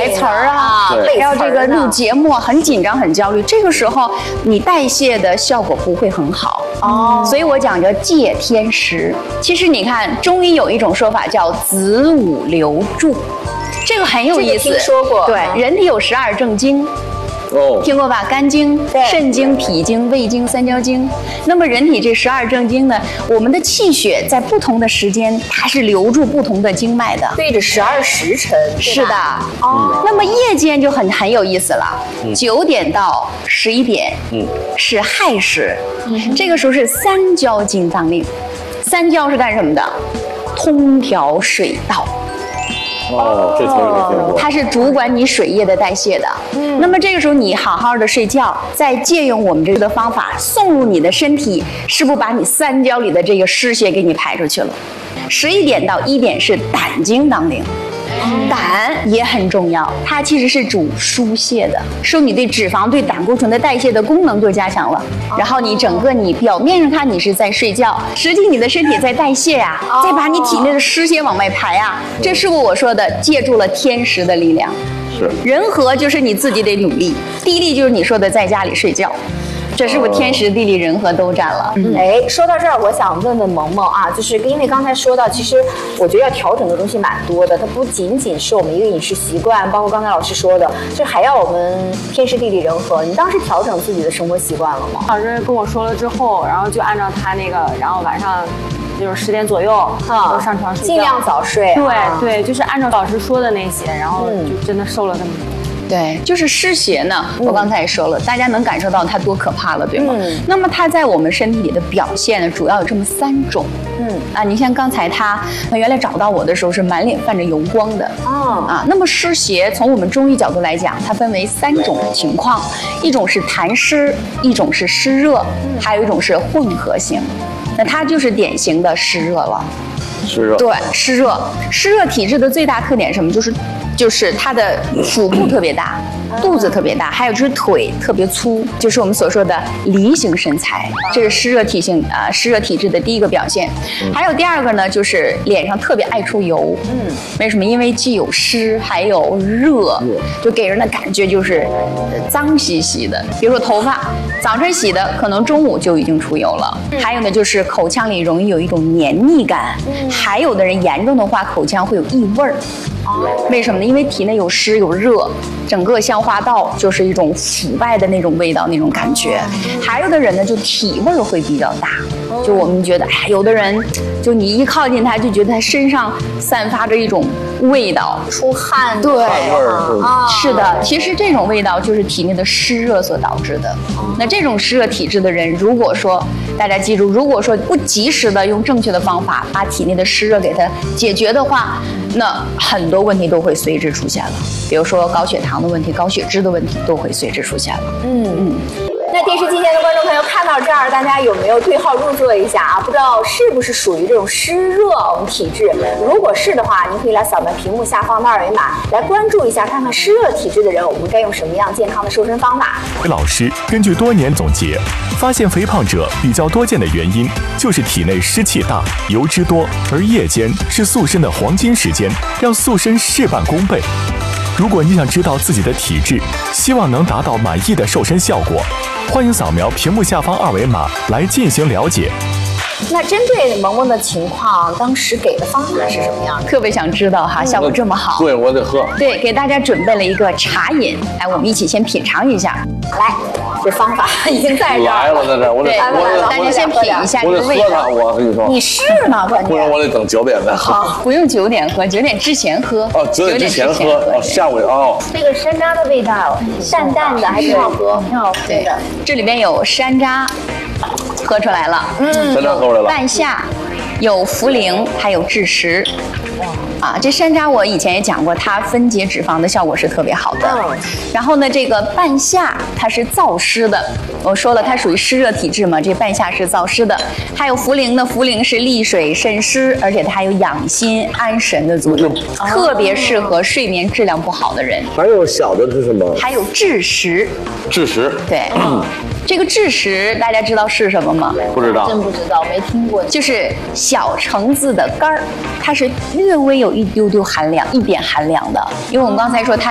台词儿啊，还要这个录节目，很紧张很焦虑。这个时候你代谢的效果不会很好哦。所以我讲叫借天时。其实你看中医有一种说法叫子午流注，这个很有意思。 听说过。 对，人体有12正经。哦，听过吧？肝经、肾经、脾经、胃经、三焦经。那么人体这12正经呢，我们的气血在不同的时间，它是流注不同的经脉的， 对着12时辰。 是的。哦。那么夜间就很有意思了，9点到11点，是亥时，这个时候是三焦经当令。三焦是干什么的？通调水道。 哦，这词儿没听过。 它是主管你水液的代谢的。那么这个时候你好好的睡觉，再借用我们这个方法送入你的身体，是不是把你三焦里的这个湿血给你排出去了？11点到1点是胆经当令。胆也很重要，它其实是主疏泄的，说你对脂肪、对胆固醇的代谢的功能就加强了。然后你整个你表面上看你是在睡觉，实际你的身体在代谢呀，再把你体内的湿邪往外排呀。这是不是我说的借助了天时的力量？ 是。人和就是你自己得努力，地利就是你说的在家里睡觉。这是不是天时地利人和都占了？ 哎，说到这儿，我想问问萌萌啊，就是因为刚才说到，其实我觉得要调整的东西蛮多的，它不仅仅是我们一个饮食习惯，包括刚才老师说的，就还要我们天时地利人和。你当时调整自己的生活习惯了吗？ 老师跟我说了之后，然后就按照他那个，然后晚上就是10点左右都上床睡觉， 尽量早睡。 对，就是按照老师说的那些，然后就真的瘦了这么多。 对，就是湿邪呢，我刚才也说了，大家能感受到它多可怕了，对吗？那么它在我们身体里的表现呢，主要有这么3种。你像刚才他原来找到我的时候是满脸泛着油光的那么湿邪从我们中医角度来讲，它分为3种情况，一种是痰湿，一种是湿热，还有一种是混合型。那它就是典型的湿热了。 湿热。 对，湿热体质的最大特点是什么？就是它的腹部特别大，肚子特别大，还有就是腿特别粗，就是我们所说的梨形身材，这是湿热体质的第一个表现。还有第2个呢，就是脸上特别爱出油。为什么？因为既有湿还有热，就给人的感觉就是脏兮兮的。比如说头发，早晨洗的，可能中午就已经出油了。还有呢，就是口腔里容易有一种黏腻感，还有的人严重的话，口腔会有异味儿。为什么呢？因为体内有湿有热，整个消化道就是一种腐败的那种味道，那种感觉。还有的人呢，就体味会比较大，就我们觉得，有的人就你一靠近他，就觉得他身上散发着一种味道， 出汗。 对， 汗味儿。 是的，其实这种味道就是体内的湿热所导致的。那这种湿热体质的人，如果说大家记住，如果说不及时的用正确的方法把体内的湿热给它解决的话，那很多问题都会随之出现了，比如说高血糖的问题、高血脂的问题都会随之出现了。 那电视机前的观众朋友看到这儿，大家有没有对号入座一下啊？不知道是不是属于这种湿热体质？如果是的话，您可以来扫描屏幕下方的2维码，来关注一下，看看湿热体质的人，我们该用什么样健康的瘦身方法。 老师根据多年总结，发现肥胖者比较多见的原因就是体内湿气大、油脂多，而夜间是塑身的黄金时间，让塑身事半功倍。如果你想知道自己的体质，希望能达到满意的瘦身效果，欢迎扫描屏幕下方2维码来进行了解。 那针对萌萌的情况，当时给的方法是什么样的？ 特别想知道哈，效果这么好。 对，我得喝。 对，给大家准备了一个茶饮，来，我们一起先品尝一下。 来，这方法已经在这儿来了，在这儿，我得大家先品一下这个味道。 我跟你说， 你试呢，关键。 不然我得等9点再喝。 不用9点喝，9点之前喝。 9点之前喝。下午这个山楂的味道，淡淡的，还挺好喝，挺好喝的。 这里边有山楂，喝出来了。 山楂喝出来了。 半夏，有茯苓，还有枳实。这山楂我以前也讲过，它分解脂肪的效果是特别好的。然后呢，这个半夏它是燥湿的，我说了它属于湿热体质嘛，这半夏是燥湿的。还有茯苓呢，茯苓是利水渗湿，而且它还有养心安神的作用，特别适合睡眠质量不好的人。 还有小的是什么？ 还有枳实。 枳实。 对。这个枳实大家知道是什么吗？ 不知道， 真不知道，没听过。 就是小橙子的干儿，它是略微有一丢丢寒凉，一点寒凉的，因为我们刚才说它